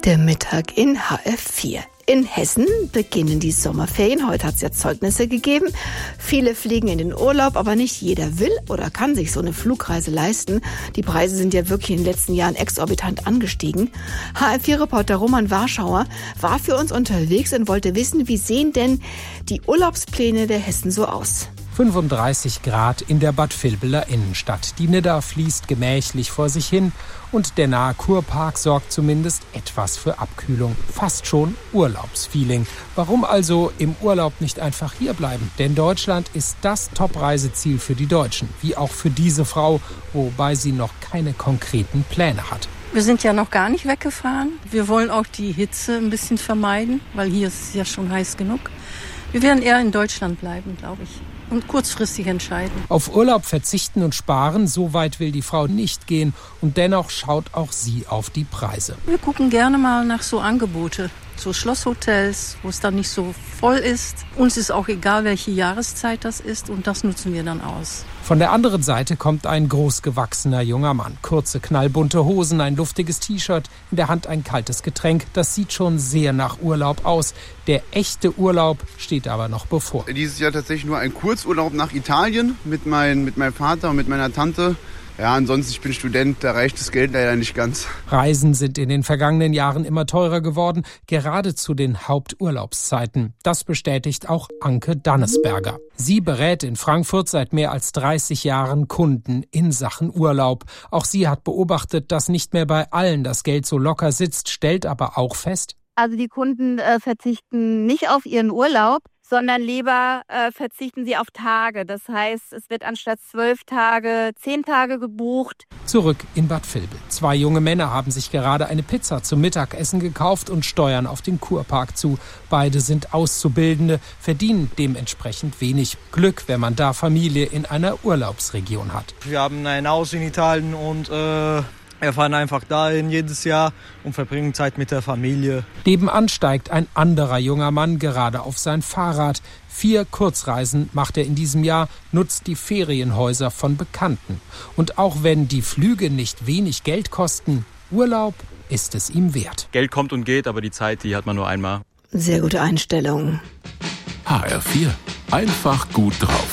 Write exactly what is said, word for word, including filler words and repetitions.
Der Mittag in H F vier. In Hessen beginnen die Sommerferien. Heute hat es ja Zeugnisse gegeben. Viele fliegen in den Urlaub, aber nicht jeder will oder kann sich so eine Flugreise leisten. Die Preise sind ja wirklich in den letzten Jahren exorbitant angestiegen. H F vier-Reporter Roman Warschauer war für uns unterwegs und wollte wissen, wie sehen denn die Urlaubspläne der Hessen so aus? fünfunddreißig Grad in der Bad Vilbeler Innenstadt. Die Nidda fließt gemächlich vor sich hin und der nahe Kurpark sorgt zumindest etwas für Abkühlung. Fast schon Urlaubsfeeling. Warum also im Urlaub nicht einfach hier bleiben? Denn Deutschland ist das Top-Reiseziel für die Deutschen, wie auch für diese Frau, wobei sie noch keine konkreten Pläne hat. Wir sind ja noch gar nicht weggefahren. Wir wollen auch die Hitze ein bisschen vermeiden, weil hier ist es ja schon heiß genug. Wir werden eher in Deutschland bleiben, glaube ich. Und kurzfristig entscheiden. Auf Urlaub verzichten und sparen, so weit will die Frau nicht gehen. Und dennoch schaut auch sie auf die Preise. Wir gucken gerne mal nach so Angebote, so Schlosshotels, wo es dann nicht so voll ist. Uns ist auch egal, welche Jahreszeit das ist und das nutzen wir dann aus. Von der anderen Seite kommt ein großgewachsener junger Mann. Kurze, knallbunte Hosen, ein luftiges T-Shirt, in der Hand ein kaltes Getränk. Das sieht schon sehr nach Urlaub aus. Der echte Urlaub steht aber noch bevor. Dieses Jahr tatsächlich nur ein Kurzurlaub nach Italien mit, mein, mit meinem Vater und mit meiner Tante. Ja, ansonsten, ich bin Student, da reicht das Geld leider nicht ganz. Reisen sind in den vergangenen Jahren immer teurer geworden, gerade zu den Haupturlaubszeiten. Das bestätigt auch Anke Dannesberger. Sie berät in Frankfurt seit mehr als dreißig Jahren Kunden in Sachen Urlaub. Auch sie hat beobachtet, dass nicht mehr bei allen das Geld so locker sitzt, stellt aber auch fest: Also die Kunden äh, verzichten nicht auf ihren Urlaub, sondern lieber äh, verzichten sie auf Tage. Das heißt, es wird anstatt zwölf Tage, zehn Tage gebucht. Zurück in Bad Vilbel. Zwei junge Männer haben sich gerade eine Pizza zum Mittagessen gekauft und steuern auf den Kurpark zu. Beide sind Auszubildende, verdienen dementsprechend wenig. Glück, wenn man da Familie in einer Urlaubsregion hat. Wir haben ein Haus in Italien und äh Wir fahren einfach dahin jedes Jahr und verbringen Zeit mit der Familie. Nebenan steigt ein anderer junger Mann gerade auf sein Fahrrad. Vier Kurzreisen macht er in diesem Jahr, nutzt die Ferienhäuser von Bekannten. Und auch wenn die Flüge nicht wenig Geld kosten, Urlaub ist es ihm wert. Geld kommt und geht, aber die Zeit, die hat man nur einmal. Sehr gute Einstellung. H R vier. Einfach gut drauf.